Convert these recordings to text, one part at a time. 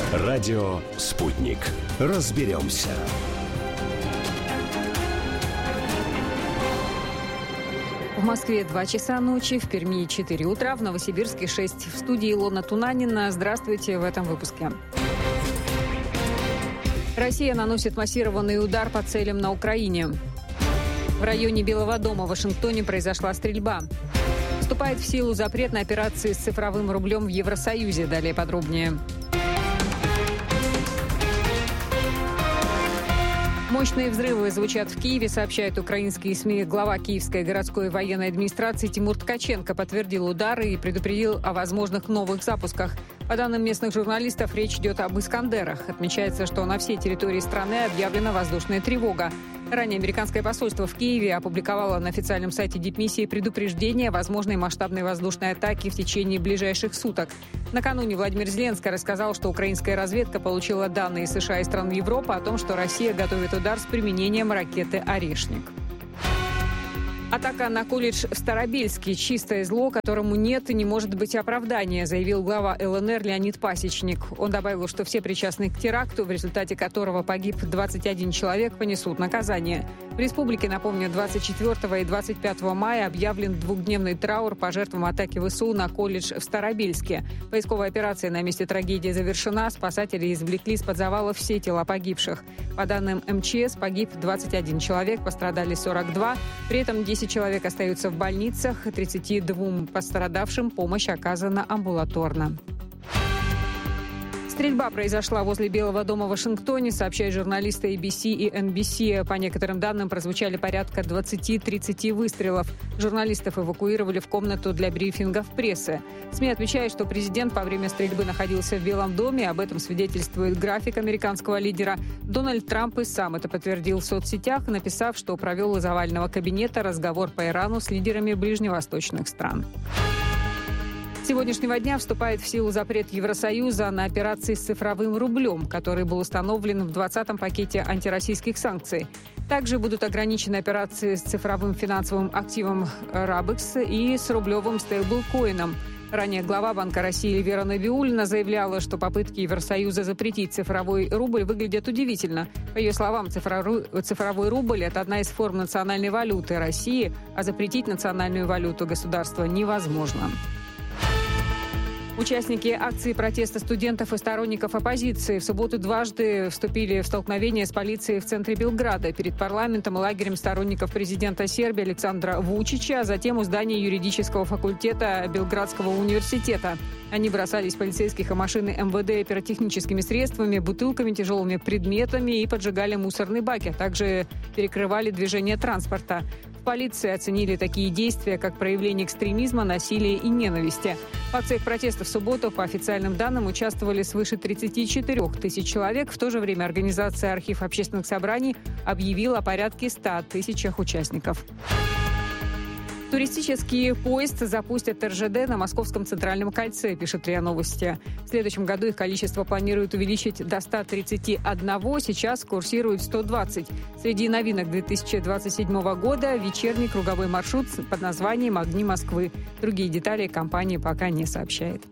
Радио «Спутник». Разберемся. В Москве 2 часа ночи, в Перми 4 утра, в Новосибирске 6. В студии Илона Тунанина. Здравствуйте в этом выпуске. Россия наносит массированный удар по целям на Украине. В районе Белого дома в Вашингтоне произошла стрельба. Вступает в силу запрет на операции с цифровым рублем в Евросоюзе. Далее подробнее. Мощные взрывы звучат в Киеве, сообщают украинские СМИ. Глава Киевской городской военной администрации Тимур Ткаченко подтвердил удары и предупредил о возможных новых запусках. По данным местных журналистов, речь идет об «Искандерах». Отмечается, что на всей территории страны объявлена воздушная тревога. Ранее американское посольство в Киеве опубликовало на официальном сайте дипмиссии предупреждение о возможной масштабной воздушной атаке в течение ближайших суток. Накануне Владимир Зеленский рассказал, что украинская разведка получила данные США и стран Европы о том, что Россия готовит удар с применением ракеты «Орешник». Атака на колледж в Старобельске – чистое зло, которому нет и не может быть оправдания, заявил глава ЛНР Леонид Пасечник. Он добавил, что все причастные к теракту, в результате которого погиб 21 человек, понесут наказание. В республике, напомню, 24 и 25 мая объявлен двухдневный траур по жертвам атаки ВСУ на колледж в Старобельске. Поисковая операция на месте трагедии завершена. Спасатели извлекли из-под завалов все тела погибших. По данным МЧС, погиб 21 человек, пострадали 42. При этом 10 человек остаются в больницах, 32 пострадавшим помощь оказана амбулаторно. Стрельба произошла возле Белого дома в Вашингтоне, сообщают журналисты ABC и NBC. По некоторым данным, прозвучали порядка 20-30 выстрелов. Журналистов эвакуировали в комнату для брифингов прессы. СМИ отмечают, что президент во время стрельбы находился в Белом доме. Об этом свидетельствует график американского лидера. Дональд Трамп и сам это подтвердил в соцсетях, написав, что провел из овального кабинета разговор по Ирану с лидерами ближневосточных стран. С сегодняшнего дня вступает в силу запрет Евросоюза на операции с цифровым рублем, который был установлен в 20-м пакете антироссийских санкций. Также будут ограничены операции с цифровым финансовым активом Рабекс и с рублевым стейблкоином. Ранее глава Банка России Эльвира Набиуллина заявляла, что попытки Евросоюза запретить цифровой рубль выглядят удивительно. По ее словам, цифровой рубль – это одна из форм национальной валюты России, а запретить национальную валюту государства невозможно. Участники акции протеста студентов и сторонников оппозиции в субботу дважды вступили в столкновение с полицией в центре Белграда, перед парламентом и лагерем сторонников президента Сербии Александра Вучича, а затем у здания юридического факультета Белградского университета. Они бросались в полицейских и машины МВД пиротехническими средствами, бутылками, тяжелыми предметами и поджигали мусорные баки, а также перекрывали движение транспорта. В полиции оценили такие действия, как проявление экстремизма, насилия и ненависти. В акциях протеста в субботу, по официальным данным, участвовали свыше 34 тысяч человек. В то же время организация «Архив общественных собраний» объявила о порядке 100 тысячах участников. Туристический поезд запустят РЖД на Московском центральном кольце, пишет РИА Новости. В следующем году их количество планируют увеличить до 131, сейчас курсирует 120. Среди новинок 2027 года вечерний круговой маршрут под названием «Огни Москвы». Другие детали компания пока не сообщает.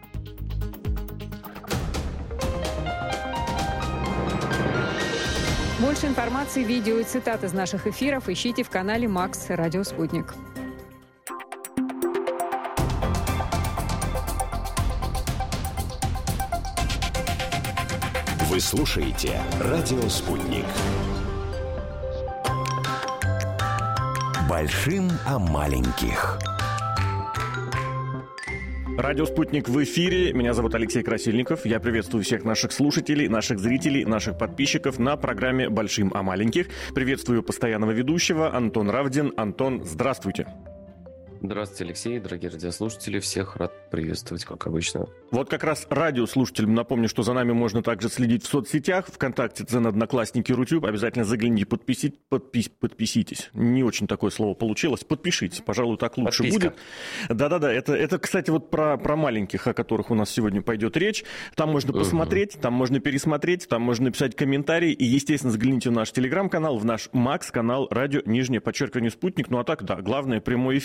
Больше информации, видео и цитат из наших эфиров ищите в канале «Макс Радио Спутник». Вы слушаете «Радио Спутник». Большим о маленьких. Радио «Спутник» в эфире. Меня зовут Алексей Красильников. Я приветствую всех наших слушателей, наших зрителей, наших подписчиков на программе «Большим о маленьких». Приветствую постоянного ведущего Антон Равдин. Антон, здравствуйте. Здравствуйте, Алексей, дорогие радиослушатели. Всех рад приветствовать, как обычно. Вот как раз радиослушателям напомню, что за нами можно также следить в соцсетях, ВКонтакте, Дзен, Одноклассники, Рутюб. Обязательно загляните, подписитесь. Не очень такое слово получилось. Подпишитесь, пожалуй, так лучше будет. Да-да-да, это, кстати, вот про маленьких, о которых у нас сегодня пойдет речь. Там можно посмотреть, там можно пересмотреть, там можно написать комментарии. И, естественно, загляните в наш телеграм-канал, в наш МАКС-канал, радио, _Спутник. Ну а так, да, главное, прямой эфир.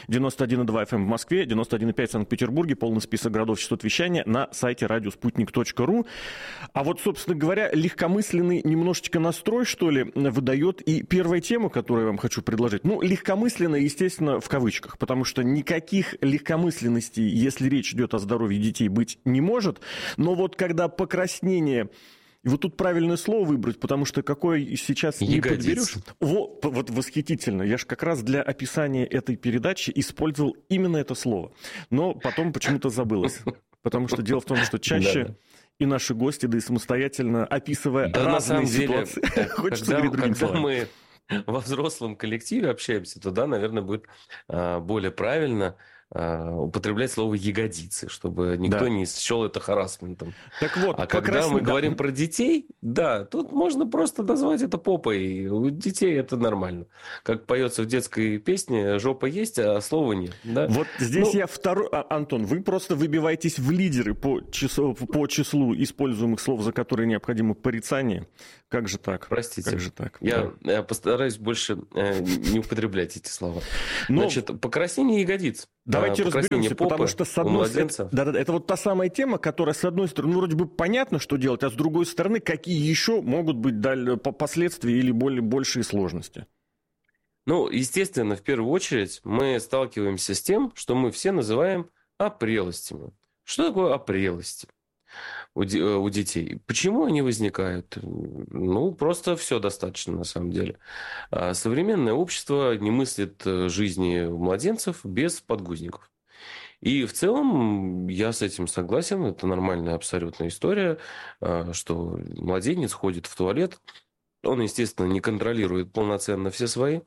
91,2 FM в Москве, 91,5 в Санкт-Петербурге, полный список городов, частот вещания на сайте радиоспутник.ру. А вот, собственно говоря, легкомысленный немножечко настрой, что ли, выдает и первая тема, которую я вам хочу предложить. Ну, легкомысленно, естественно, в кавычках, потому что никаких легкомысленностей, если речь идет о здоровье детей, быть не может. Но вот когда покраснение... И вот тут правильное слово выбрать, потому что какое сейчас не подберешь. Вот восхитительно. Я же как раз для описания этой передачи использовал именно это слово. Но потом почему-то забылось. Потому что дело в том, что чаще и наши гости, да и самостоятельно, описывая разные ситуации, хочется говорить другим словом. Когда мы во взрослом коллективе общаемся, то, да, наверное, будет более правильно употреблять слово «ягодицы», чтобы никто не счел это харассментом. Так вот, а когда мы говорим про детей, да, тут можно просто назвать это попой. У детей это нормально. Как поется в детской песне, жопа есть, а слова нет. Да? Вот здесь я второй... Антон, вы просто выбиваетесь в лидеры по числу используемых слов, за которые необходимо порицание. Как же так? Простите. Как же так? Я постараюсь больше не употреблять эти слова. Значит, покраснение ягодиц. Давайте разберемся, потому что с одной стороны, это вот та самая тема, которая с одной стороны, вроде бы понятно, что делать, а с другой стороны, какие еще могут быть последствия или большие сложности? Ну, естественно, в первую очередь мы сталкиваемся с тем, что мы все называем опрелостями. Что такое опрелости у детей? Почему они возникают? Ну, просто все достаточно, на самом деле. Современное общество не мыслит жизни младенцев без подгузников. И в целом я с этим согласен. Это нормальная абсолютная история, что младенец ходит в туалет. Он, естественно, не контролирует полноценно все свои,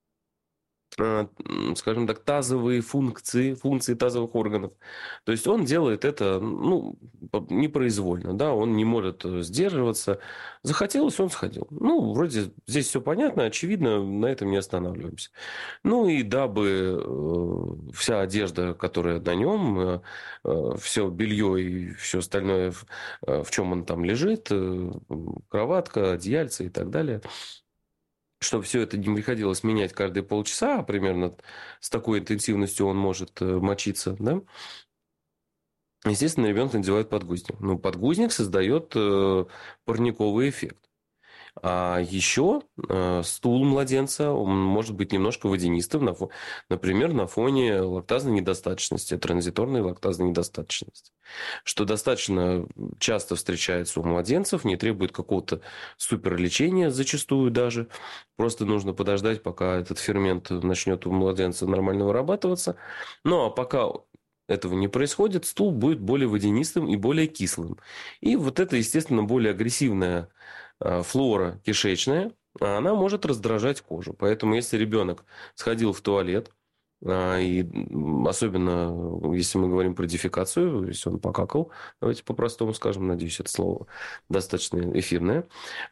скажем так, тазовые функции тазовых органов. То есть он делает это непроизвольно, да, он не может сдерживаться. Захотелось, он сходил. Ну, вроде здесь все понятно, очевидно, на этом не останавливаемся. Ну, и дабы вся одежда, которая на нем, все белье и все остальное, в чем он там лежит, кроватка, одеяльце и так далее, чтобы все это не приходилось менять каждые полчаса, а примерно с такой интенсивностью он может мочиться, да? Естественно, ребенок надевает подгузник. Но подгузник создает парниковый эффект. А еще стул младенца он может быть немножко водянистым, например, на фоне лактазной недостаточности, транзиторной лактазной недостаточности, что достаточно часто встречается у младенцев, не требует какого-то суперлечения зачастую даже. Просто нужно подождать, пока этот фермент начнет у младенца нормально вырабатываться. Ну, а пока этого не происходит, стул будет более водянистым и более кислым. И вот это, естественно, более агрессивная флора кишечная, она может раздражать кожу. Поэтому, если ребенок сходил в туалет, и особенно если мы говорим про дефекацию, если он покакал, давайте по-простому скажем, надеюсь, это слово достаточно эфирное,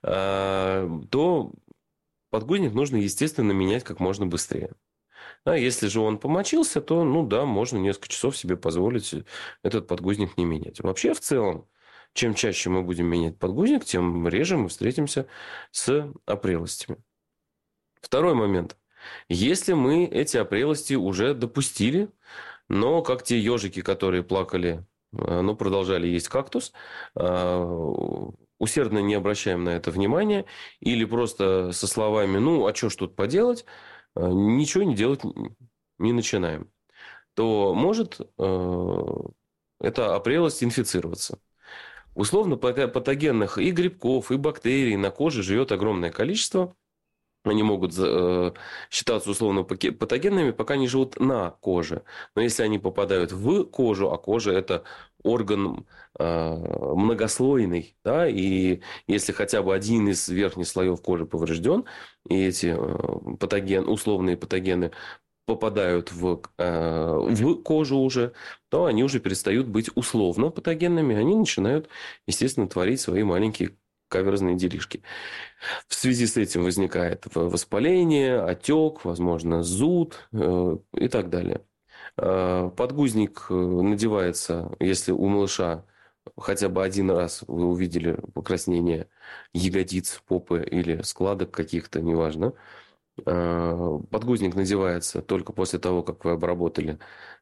то подгузник нужно, естественно, менять как можно быстрее. А если же он помочился, то, можно несколько часов себе позволить этот подгузник не менять. Вообще, в целом, чем чаще мы будем менять подгузник, тем реже мы встретимся с опрелостями. Второй момент. Если мы эти опрелости уже допустили, но как те ежики, которые плакали, но продолжали есть кактус, усердно не обращаем на это внимания, или просто со словами, а что ж тут поделать, ничего не делать не начинаем, то может эта опрелость инфицироваться. Условно патогенных и грибков, и бактерий на коже живет огромное количество. Они могут считаться условно патогенными, пока они живут на коже. Но если они попадают в кожу, а кожа – это орган многослойный, да, и если хотя бы один из верхних слоев кожи поврежден, и эти условные патогены попадают в кожу уже, то они уже перестают быть условно патогенными, они начинают, естественно, творить свои маленькие каверзные делишки. В связи с этим возникает воспаление, отек, возможно, зуд и так далее. Подгузник надевается, если у малыша хотя бы один раз вы увидели покраснение ягодиц, попы или складок каких-то, неважно, Подгузник надевается только после того, как вы обработали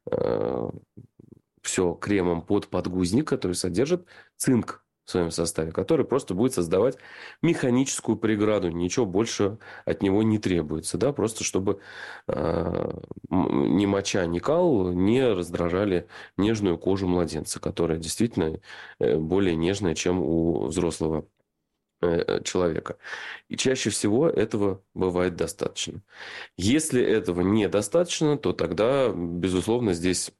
все кремом под подгузник, который содержит цинк в своем составе, который просто будет создавать механическую преграду. Ничего больше от него не требуется. Да? Просто чтобы ни моча, ни кал не раздражали нежную кожу младенца, которая действительно более нежная, чем у взрослого человека. И чаще всего этого бывает достаточно. Если этого недостаточно, то тогда, безусловно, здесь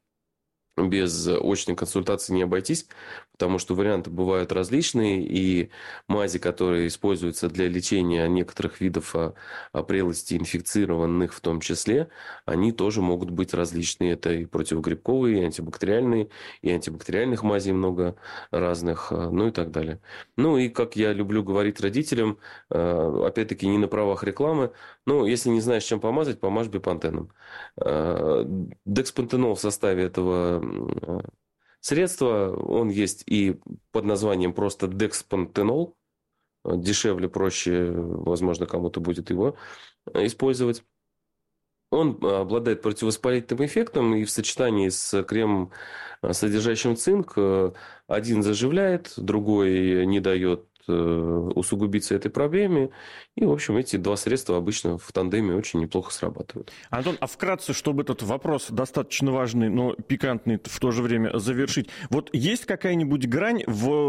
без очной консультации не обойтись, потому что варианты бывают различные, и мази, которые используются для лечения некоторых видов прелестей, инфицированных в том числе, они тоже могут быть различные. Это и противогрибковые, и антибактериальные, и антибактериальных мазей много разных, ну и так далее. Ну и, как я люблю говорить родителям, опять-таки не на правах рекламы, но если не знаешь, чем помазать, помажь бепантеном. Декспантенол в составе этого средства, он есть и под названием просто декспантенол. Дешевле, проще, возможно, кому-то будет его использовать. Он обладает противовоспалительным эффектом, и в сочетании с кремом, содержащим цинк, один заживляет, другой не дает усугубиться этой проблеме. И, в общем, эти два средства обычно в тандеме очень неплохо срабатывают. Антон, а вкратце, чтобы этот вопрос достаточно важный, но пикантный в то же время завершить. Вот есть какая-нибудь грань,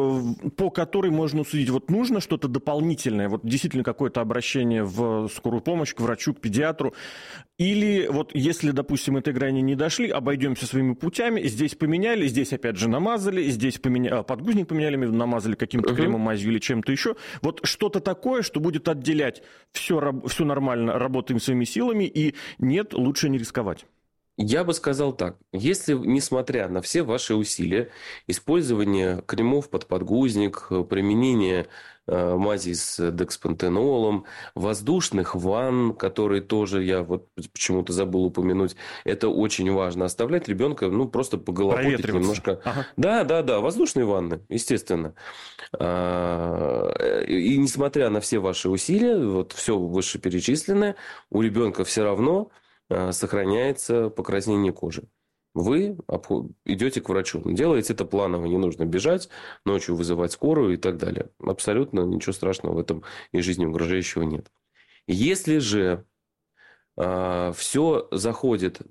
по которой можно судить, вот нужно что-то дополнительное, вот действительно какое-то обращение в скорую помощь, к врачу, к педиатру, или вот если, допустим, этой грани не дошли, обойдемся своими путями, здесь поменяли, здесь опять же намазали, здесь подгузник поменяли, намазали каким-то кремом, мазью или чем-то еще. Вот что-то такое, что будет отделять все нормально, работаем своими силами, и нет, лучше не рисковать. Я бы сказал так. Если, несмотря на все ваши усилия, использование кремов под подгузник, применение мазей с декспантенолом, воздушных ванн, которые тоже я вот почему-то забыл упомянуть, это очень важно. Оставлять ребенка, просто поголопотать немножко. Ага. Да, воздушные ванны, естественно. И несмотря на все ваши усилия, вот все вышеперечисленное, у ребенка все равно сохраняется покраснение кожи. Вы идете к врачу. Делаете это планово. Не нужно бежать, ночью вызывать скорую и так далее. Абсолютно ничего страшного в этом и жизни угрожающего нет. Если же все заходит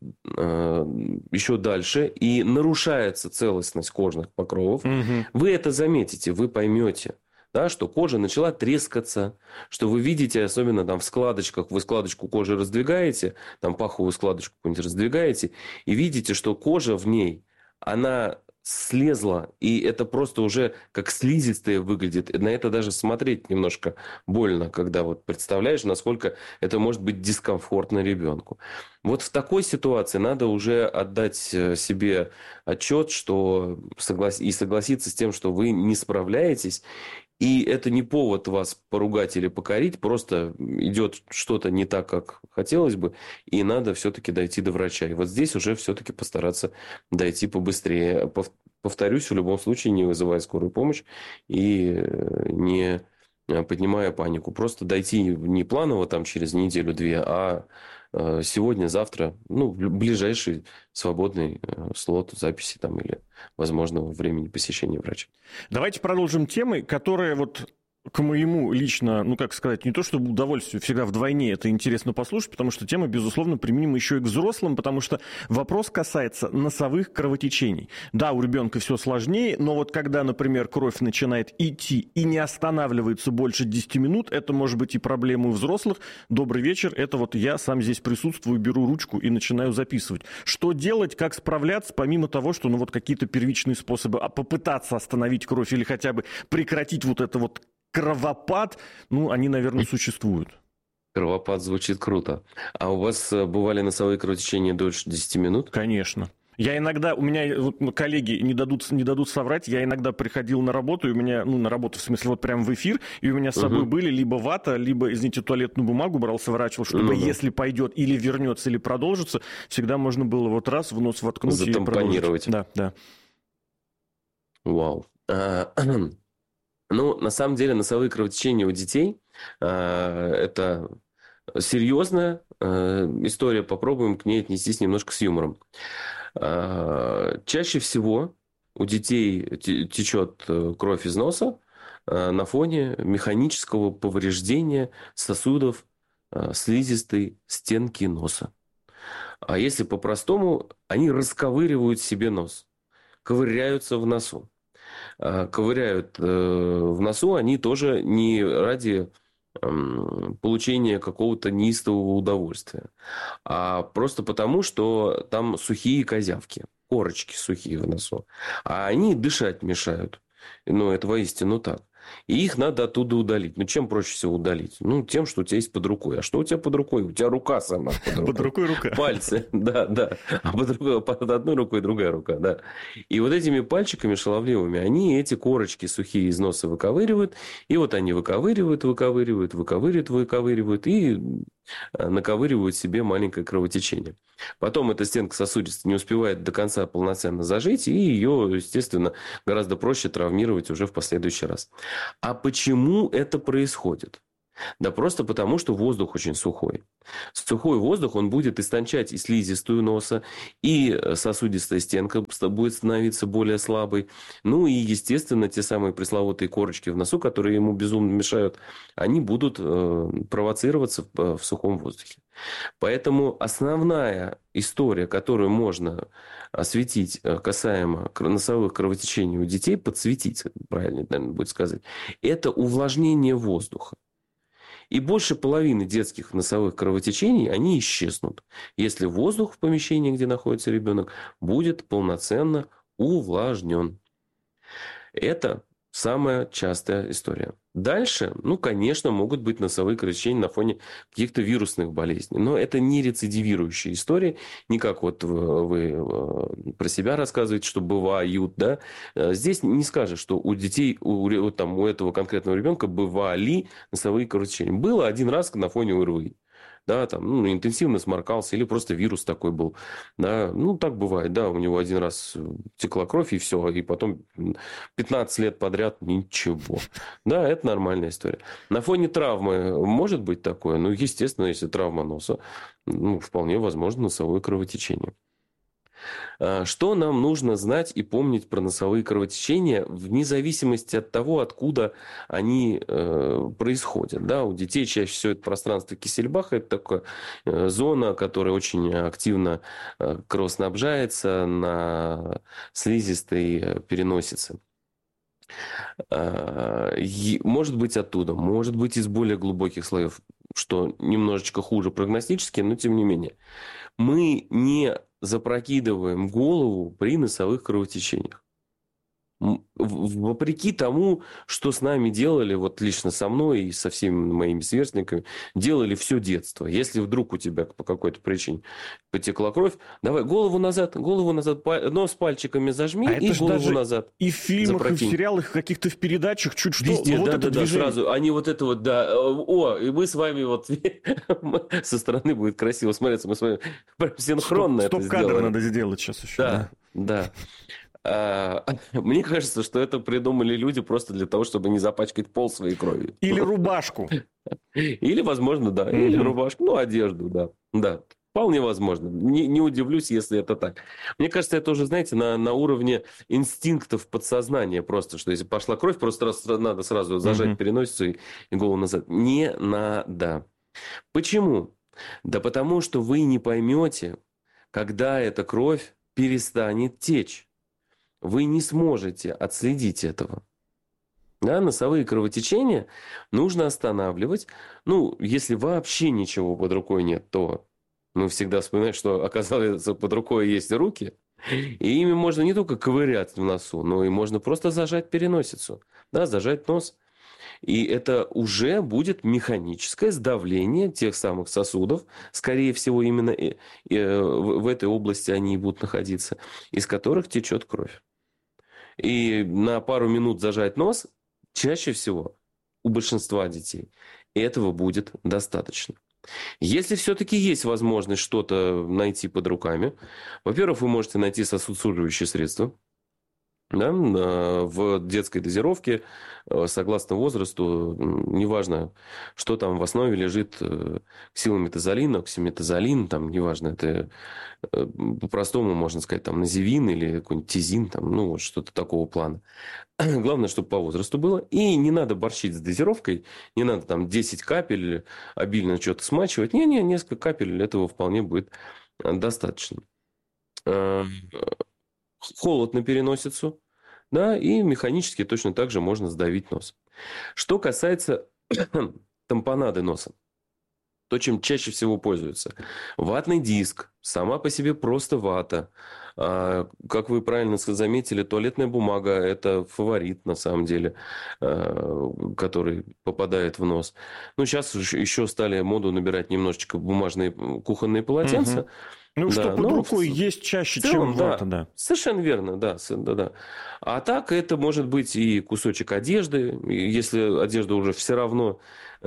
еще дальше и нарушается целостность кожных покровов, вы это заметите, вы поймете. Да, что кожа начала трескаться, что вы видите, особенно там в складочках, вы складочку кожи раздвигаете, там паховую складочку какую-нибудь раздвигаете, и видите, что кожа в ней, она слезла, и это просто уже как слизистая выглядит. На это даже смотреть немножко больно, когда вот представляешь, насколько это может быть дискомфортно ребенку. Вот в такой ситуации надо уже отдать себе отчет, что согласиться с тем, что вы не справляетесь. И это не повод вас поругать или покорить, просто идет что-то не так, как хотелось бы, и надо все-таки дойти до врача. И вот здесь уже все-таки постараться дойти побыстрее. Повторюсь, в любом случае не вызывая скорую помощь и не поднимая панику. Просто дойти не планово там через неделю-две, а сегодня, завтра, ближайший свободный слот записи там или возможного времени посещения врача. Давайте продолжим темы, которые вот к моему лично, не то чтобы удовольствию, всегда вдвойне это интересно послушать, потому что тема, безусловно, применима еще и к взрослым, потому что вопрос касается носовых кровотечений. Да, у ребенка все сложнее, но вот когда, например, кровь начинает идти и не останавливается больше 10 минут, это может быть и проблема у взрослых. Добрый вечер, это вот я сам здесь присутствую, беру ручку и начинаю записывать. Что делать, как справляться, помимо того, что какие-то первичные способы, попытаться остановить кровь или хотя бы прекратить вот это вот кровопад, они, наверное, существуют. Кровопад звучит круто. А у вас бывали носовые кровотечения дольше 10 минут? Конечно. Я иногда, у меня коллеги не дадут соврать, я иногда приходил на работу, и у меня, на работу, в смысле, вот прям в эфир, и у меня с собой были либо вата, либо, извините, туалетную бумагу брал, сворачивал, чтобы если пойдет или вернется, или продолжится, всегда можно было вот раз в нос воткнуть и продолжить. Да. Вау. На самом деле, носовые кровотечения у детей – это серьезная история. Попробуем к ней отнестись немножко с юмором. Чаще всего у детей течет кровь из носа на фоне механического повреждения сосудов слизистой стенки носа. А если по-простому, они расковыривают себе нос, ковыряются в носу. Ковыряют в носу они тоже не ради получения какого-то неистового удовольствия, а просто потому, что там сухие козявки, корочки сухие в носу, а они дышать мешают. Ну, это воистину так. И их надо оттуда удалить. Ну, чем проще всего удалить? Ну, тем, что у тебя есть под рукой. А что у тебя под рукой? У тебя рука сама под рукой. Под рукой рука. Пальцы, да. А под одной рукой другая рука, да. И вот этими пальчиками шаловливыми они эти корочки сухие из носа выковыривают. И вот они выковыривают и наковыривают себе маленькое кровотечение. Потом эта стенка сосудистая не успевает до конца полноценно зажить, и ее, естественно, гораздо проще травмировать уже в последующий раз. А почему это происходит? Да просто потому, что воздух очень сухой. Сухой воздух, он будет истончать и слизистую носа, и сосудистая стенка будет становиться более слабой. Ну и, естественно, те самые пресловутые корочки в носу, которые ему безумно мешают, они будут провоцироваться в сухом воздухе. Поэтому основная история, которую можно осветить касаемо носовых кровотечений у детей, подсветить, правильно, наверное, будет сказать, это увлажнение воздуха. И больше половины детских носовых кровотечений, они исчезнут, если воздух в помещении, где находится ребенок, будет полноценно увлажнен. Это самая частая история. Дальше, конечно, могут быть носовые кровотечения на фоне каких-то вирусных болезней. Но это не рецидивирующая история. Не как вот вы про себя рассказываете, что бывают, да. Здесь не скажешь, что у детей, у этого конкретного ребенка бывали носовые кровотечения. Было один раз на фоне ОРВИ. Да, интенсивно сморкался, или просто вирус такой был. Да, так бывает, да, у него один раз текла кровь, и все, и потом 15 лет подряд ничего. Да, это нормальная история. На фоне травмы может быть такое? Естественно, если травма носа, вполне возможно носовое кровотечение. Что нам нужно знать и помнить про носовые кровотечения вне зависимости от того, откуда они происходят? Да, у детей чаще всего это пространство Киссельбаха, это такая зона, которая очень активно кровоснабжается на слизистой переносице. Может быть оттуда, может быть из более глубоких слоев, что немножечко хуже прогностически, но тем не менее. Мы не запрокидываем голову при носовых кровотечениях. Вопреки тому, что с нами делали, вот лично со мной и со всеми моими сверстниками, делали все детство. Если вдруг у тебя по какой-то причине потекла кровь, давай голову назад, нос пальчиками зажми и голову назад. И в фильмах, запрокинь. И в сериалах, каких-то в передачах чуть что. Везде, да, сразу. Они вот это вот, да. И мы с вами вот со стороны будет красиво смотреться. Мы с вами прям синхронно это сделали. Стоп-кадр надо сделать сейчас еще. Да. Мне кажется, что это придумали люди просто для того, чтобы не запачкать пол своей кровью. Или рубашку. Или, возможно, да. Или рубашку. Одежду, да. Вполне возможно. Не удивлюсь, если это так. Мне кажется, это уже, знаете, на уровне инстинктов подсознания просто, что если пошла кровь, просто надо сразу зажать переносицу и голову назад. Не надо. Почему? Да потому, что вы не поймете, когда эта кровь перестанет течь. Вы не сможете отследить этого. Да, носовые кровотечения нужно останавливать. Если вообще ничего под рукой нет, то всегда вспоминать, что, оказывается, под рукой есть руки. И ими можно не только ковырять в носу, но и можно просто зажать переносицу. Да, зажать нос. И это уже будет механическое сдавление тех самых сосудов. Скорее всего, именно в этой области они и будут находиться, из которых течет кровь. И на пару минут зажать нос чаще всего у большинства детей этого будет достаточно. Если все-таки есть возможность что-то найти под руками, во-первых, вы можете найти сосудосуживающие средства. Да, в детской дозировке, согласно возрасту, неважно, что там в основе лежит, ксилометазолин, оксиметазолин, там, неважно, это по-простому можно сказать, там, називин или какой-нибудь тизин, там, ну, вот что-то такого плана. Главное, чтобы по возрасту было. И не надо борщить с дозировкой, не надо там 10 капель обильно что-то смачивать. Не, несколько капель этого вполне будет достаточно. Холод на переносицу, да, и механически точно так же можно сдавить нос. Что касается тампонады носа, то, чем чаще всего пользуются. Ватный диск, сама по себе просто вата. Как вы правильно заметили, туалетная бумага – это фаворит, на самом деле, который попадает в нос. Ну, сейчас еще стали моду набирать немножечко бумажные кухонные полотенца. Ну, да, что под рукой есть чаще, целом, чем вата, да. Совершенно верно, да. А так это может быть и кусочек одежды, если одежда уже все равно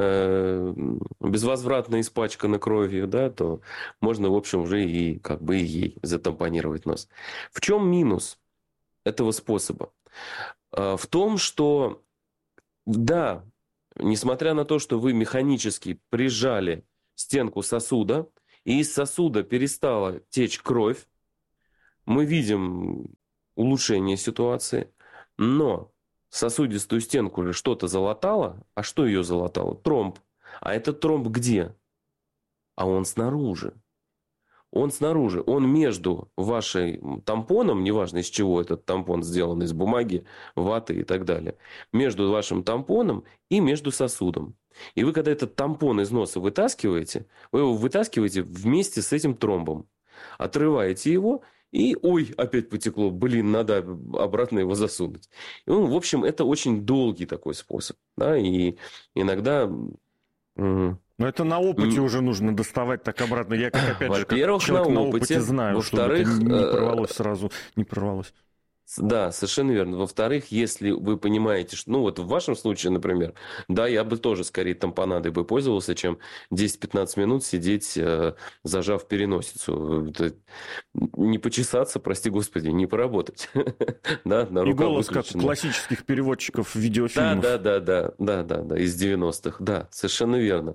безвозвратно испачкана кровью, да, то можно, в общем, уже и как бы и ей затампонировать нос. В чем минус этого способа? В том, что, да, несмотря на то, что вы механически прижали стенку сосуда, и из сосуда перестала течь кровь, мы видим улучшение ситуации, но сосудистую стенку же что-то залатало. А что ее залатало? Тромб. А этот тромб где? А он снаружи. Он снаружи. Он между вашим тампоном, неважно из чего этот тампон сделан, из бумаги, ваты и так далее, между вашим тампоном и между сосудом. И вы, когда этот тампон из носа вытаскиваете, вы его вытаскиваете вместе с этим тромбом. Отрываете его, и, ой, опять потекло, блин, надо обратно его засунуть. И, ну, в общем, это очень долгий такой способ. Да, и иногда... Но это на опыте уже нужно доставать так обратно. Я, как, опять же, как человек на опыте знаю, во-вторых, чтобы это не порвалось сразу, не порвалось. Да, совершенно верно. Во-вторых, если вы понимаете, что, ну вот в вашем случае, например, да, я бы тоже скорее тампонадой бы пользовался, чем 10-15 минут сидеть, зажав переносицу. Не почесаться, прости господи, не поработать. Да, на и голос, как у классических переводчиков видеофильмов. Да, из 90-х. Да, совершенно верно.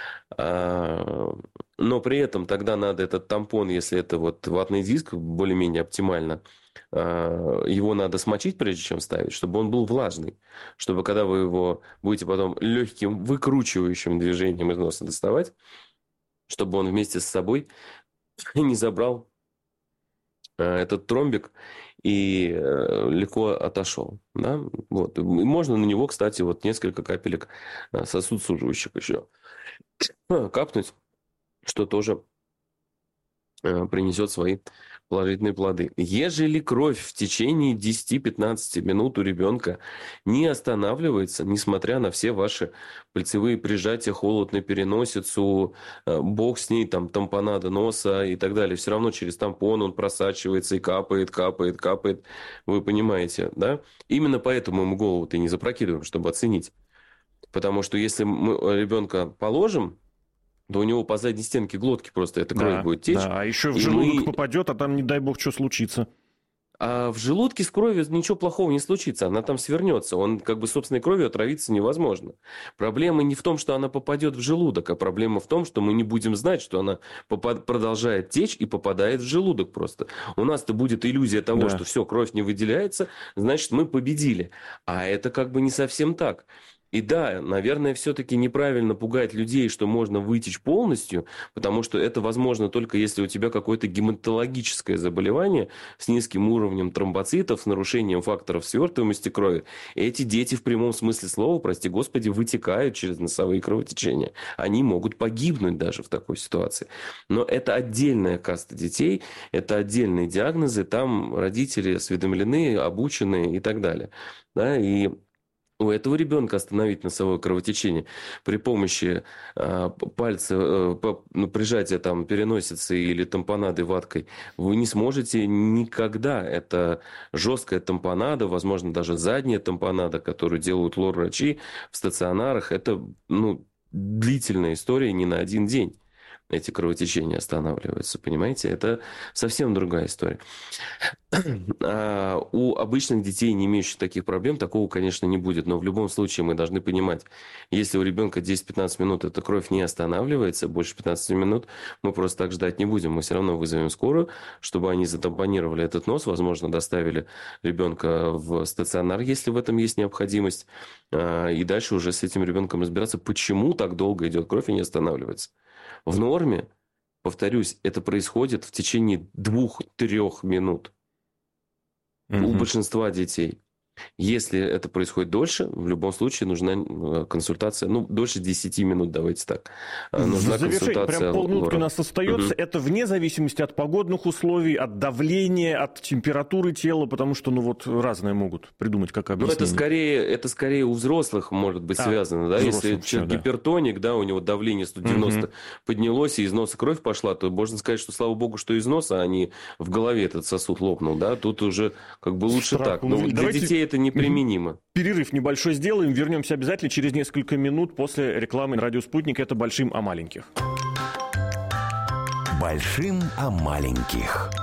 Но при этом тогда надо этот тампон, если это вот ватный диск, более-менее оптимально, его надо смочить, прежде чем ставить, чтобы он был влажный. Чтобы когда вы его будете потом легким выкручивающим движением из носа доставать, чтобы он вместе с собой не забрал этот тромбик и легко отошел. Да? Вот. И можно на него, кстати, вот несколько капелек сосудосуживающих еще капнуть, что тоже принесет свои положительные плоды. Ежели кровь в течение 10-15 минут у ребенка не останавливается, несмотря на все ваши пальцевые прижатия, холод на переносицу, бог с ней, там, тампонада носа и так далее, все равно через тампон он просачивается и капает. Вы понимаете, да? Именно поэтому мы голову-то и не запрокидываем, чтобы оценить. Потому что если мы ребенка положим, то у него по задней стенке глотки просто эта кровь будет течь. Да, а еще в желудок попадет, а там, не дай бог, что случится. А в желудке с кровью ничего плохого не случится, она там свернется. Он как бы собственной кровью отравиться невозможно. Проблема не в том, что она попадет в желудок, а проблема в том, что мы не будем знать, что она продолжает течь и попадает в желудок просто. У нас-то будет иллюзия того, что все, кровь не выделяется, значит, мы победили. А это как бы не совсем так. И да, наверное, все-таки неправильно пугать людей, что можно вытечь полностью, потому что это возможно только если у тебя какое-то гематологическое заболевание с низким уровнем тромбоцитов, с нарушением факторов свертываемости крови. Эти дети в прямом смысле слова, прости господи, вытекают через носовые кровотечения. Они могут погибнуть даже в такой ситуации. Но это отдельная каста детей, это отдельные диагнозы, там родители осведомлены, обучены и так далее. Да, и у этого ребенка остановить носовое кровотечение при помощи пальца, прижатия там переносицы или тампонады ваткой вы не сможете никогда. Это жесткая тампонада, возможно, даже задняя тампонада, которую делают лор-врачи в стационарах. Это длительная история не на один день. эти кровотечения останавливаются, понимаете? Это совсем другая история. У обычных детей, не имеющих таких проблем, такого, конечно, не будет. Но в любом случае мы должны понимать, если у ребенка 10-15 минут эта кровь не останавливается, больше 15 минут, мы просто так ждать не будем. Мы все равно вызовем скорую, чтобы они затампонировали этот нос, возможно, доставили ребенка в стационар, если в этом есть необходимость. И дальше уже с этим ребенком разбираться, почему так долго идет кровь и не останавливается. В норме, повторюсь, это происходит в течение 2-3 минут у большинства детей. Если это происходит дольше, в любом случае нужна консультация. Дольше 10 минут, давайте так. Нужна консультация. Прям полминутки у нас остается. Это вне зависимости от погодных условий, от давления, от температуры тела, потому что, разные могут придумать, как объяснение. Это скорее у взрослых может быть связано. Да? Если человек гипертоник, да, у него давление 190 поднялось, и из носа кровь пошла, то можно сказать, что, слава богу, что из носа, а не в голове этот сосуд лопнул. Да? Тут уже лучше так. Но для детей это неприменимо. Перерыв небольшой сделаем. Вернемся обязательно через несколько минут после рекламы «Радио Спутник». Это «Большим о маленьких». «Большим о маленьких».